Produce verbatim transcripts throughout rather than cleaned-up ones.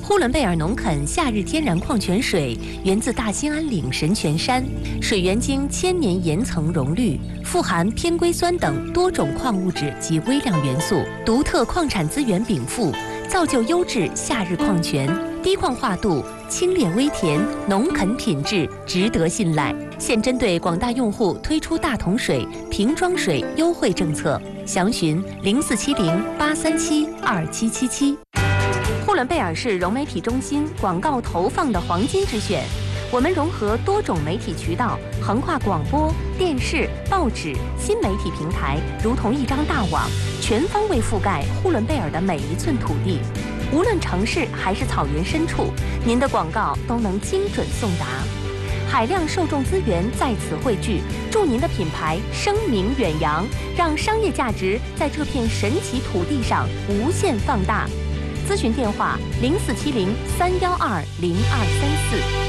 呼伦贝尔农垦夏日天然矿泉水源自大兴安岭神泉山，水源经千年岩层溶滤，富含偏硅酸等多种矿物质及微量元素，独特矿产资源禀赋，造就优质夏日矿泉，低矿化度，清冽微甜，农垦品质，值得信赖。现针对广大用户推出大桶水、瓶装水优惠政策，详询零四七零八三七二七七七。呼伦贝尔市融媒体中心广告投放的黄金之选。我们融合多种媒体渠道，横跨广播、电视、报纸、新媒体平台，如同一张大网，全方位覆盖呼伦贝尔的每一寸土地。无论城市还是草原深处，您的广告都能精准送达。海量受众资源在此汇聚，祝您的品牌声名远扬，让商业价值在这片神奇土地上无限放大。咨询电话：零四七零三幺二零二三四。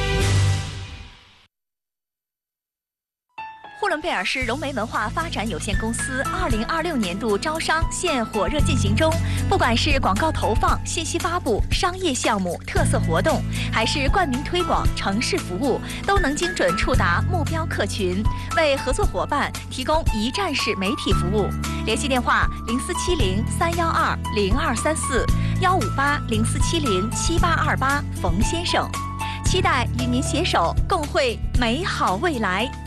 呼伦贝尔市融媒文化发展有限公司二零二六年度招商现火热进行中，不管是广告投放、信息发布、商业项目、特色活动，还是冠名推广、城市服务，都能精准触达目标客群，为合作伙伴提供一站式媒体服务。联系电话：零四七零三幺二零二三四幺五八零四七零七八二八冯先生，期待与您携手共绘美好未来。